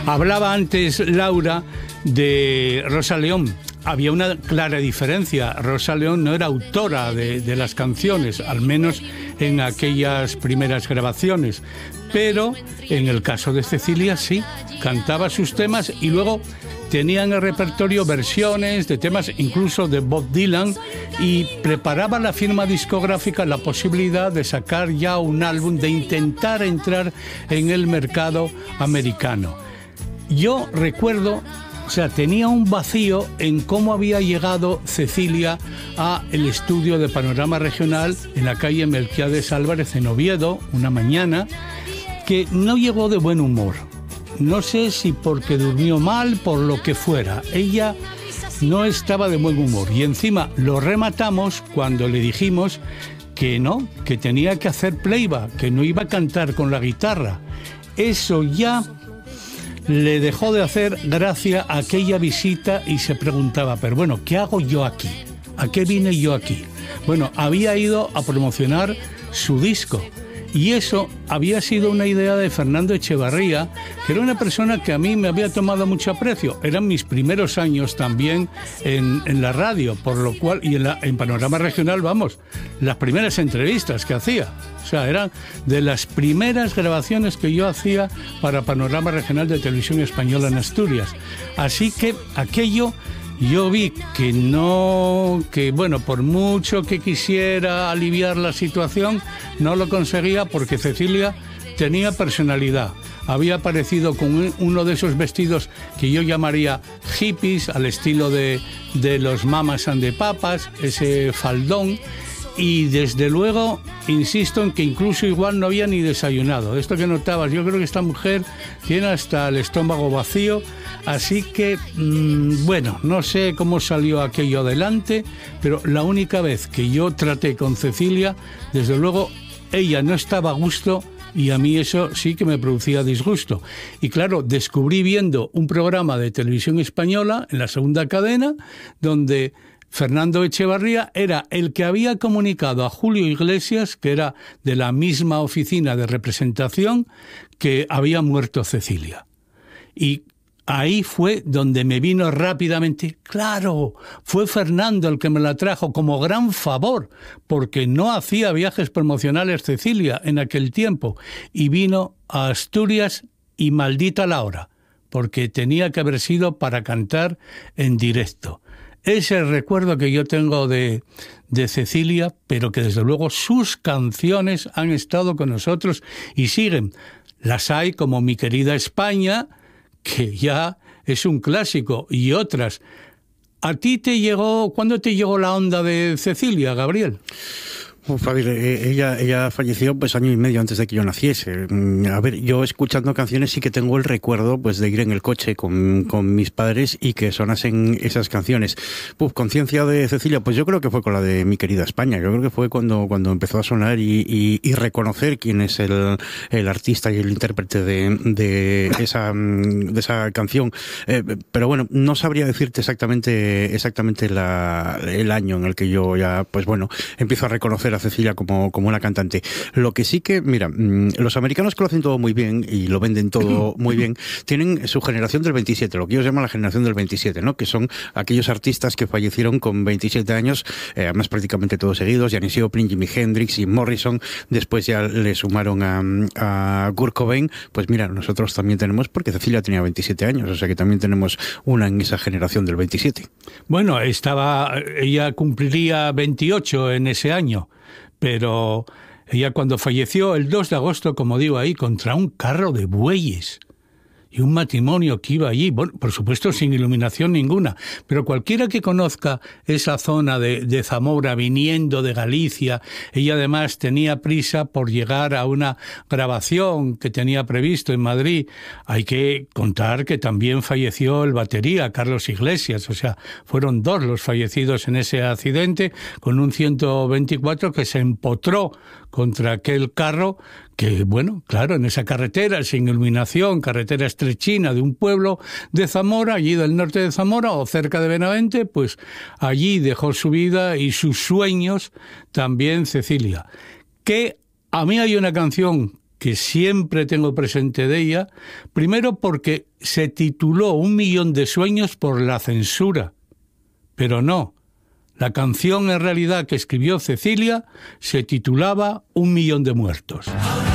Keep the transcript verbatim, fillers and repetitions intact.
Hablaba antes Laura de Rosa León. Había una clara diferencia. Rosa León no era autora de, de las canciones, al menos en aquellas primeras grabaciones. Pero en el caso de Cecilia sí, cantaba sus temas y luego tenía en el repertorio versiones de temas incluso de Bob Dylan, y preparaba la firma discográfica la posibilidad de sacar ya un álbum, de intentar entrar en el mercado americano. Yo recuerdo, o sea, tenía un vacío en cómo había llegado Cecilia a el estudio de Panorama Regional en la calle Melquiades Álvarez en Oviedo, una mañana, que no llegó de buen humor. No sé si porque durmió mal, por lo que fuera. Ella no estaba de buen humor. Y encima lo rematamos cuando le dijimos que no, que tenía que hacer playback, que no iba a cantar con la guitarra. Eso ya le dejó de hacer gracia a aquella visita y se preguntaba, pero bueno, ¿qué hago yo aquí? ¿A qué vine yo aquí? Bueno, había ido a promocionar su disco. Y eso había sido una idea de Fernando Echevarría, que era una persona que a mí me había tomado mucho aprecio. Eran mis primeros años también en, en la radio, por lo cual, y en, la, en Panorama Regional, vamos, las primeras entrevistas que hacía. O sea, eran de las primeras grabaciones que yo hacía para Panorama Regional de Televisión Española en Asturias. Así que aquello... Yo vi que no, que bueno, por mucho que quisiera aliviar la situación, no lo conseguía porque Cecilia tenía personalidad. Había aparecido con uno de esos vestidos que yo llamaría hippies, al estilo de, de los Mamas and the Papas, ese faldón. Y desde luego, insisto en que incluso igual no había ni desayunado. Esto que notabas, yo creo que esta mujer tiene hasta el estómago vacío. Así que, mmm, bueno, no sé cómo salió aquello adelante, pero la única vez que yo traté con Cecilia, desde luego, ella no estaba a gusto y a mí eso sí que me producía disgusto. Y claro, descubrí viendo un programa de televisión española en la segunda cadena, donde Fernando Echevarría era el que había comunicado a Julio Iglesias, que era de la misma oficina de representación, que había muerto Cecilia. Y ahí fue donde me vino rápidamente, claro, fue Fernando el que me la trajo como gran favor, porque no hacía viajes promocionales Cecilia en aquel tiempo, y vino a Asturias y maldita la hora, porque tenía que haber sido para cantar en directo. Ese es el recuerdo que yo tengo de, de Cecilia, pero que desde luego sus canciones han estado con nosotros y siguen. Las hay como Mi querida España, que ya es un clásico, y otras. ¿A ti te llegó, cuándo te llegó la onda de Cecilia, Gabriel? Uf, a ver, ella, ella falleció pues año y medio antes de que yo naciese. A ver, yo escuchando canciones sí que tengo el recuerdo pues de ir en el coche con, con mis padres y que sonasen esas canciones. Uf, conciencia de Cecilia, pues yo creo que fue con la de Mi querida España. Yo creo que fue cuando, cuando empezó a sonar y, y, y reconocer quién es el, el artista y el intérprete de, de, esa, de esa canción. Eh, pero bueno, no sabría decirte exactamente, exactamente la, el año en el que yo ya, pues bueno, empiezo a reconocer a Cecilia como, como una cantante. Lo que sí que, mira, los americanos que lo hacen todo muy bien y lo venden todo muy bien, tienen su generación del veintisiete, lo que ellos llaman la generación del veintisiete, ¿no? Que son aquellos artistas que fallecieron con veintisiete años, eh, además prácticamente todos seguidos, Janis Joplin, Jimi Hendrix y Morrison, después ya le sumaron a, a Kurt Cobain. Pues mira, nosotros también tenemos, porque Cecilia tenía veintisiete años, o sea que también tenemos una en esa generación del veintisiete. Bueno, estaba, ella cumpliría veintiocho en ese año. Pero ella cuando falleció el dos de agosto, como digo ahí, contra un carro de bueyes y un matrimonio que iba allí, bueno, por supuesto sin iluminación ninguna, pero cualquiera que conozca esa zona de, de Zamora viniendo de Galicia, ella además tenía prisa por llegar a una grabación que tenía previsto en Madrid. Hay que contar que también falleció el batería, Carlos Iglesias, o sea, fueron dos los fallecidos en ese accidente, con un ciento veinticuatro que se empotró contra aquel carro que, bueno, claro, en esa carretera sin iluminación, carretera estrechina de un pueblo de Zamora, allí del norte de Zamora o cerca de Benavente, pues allí dejó su vida y sus sueños también Cecilia. Que a mí hay una canción que siempre tengo presente de ella, primero porque se tituló Un millón de sueños por la censura, pero no. La canción en realidad que escribió Cecilia se titulaba Un millón de muertos.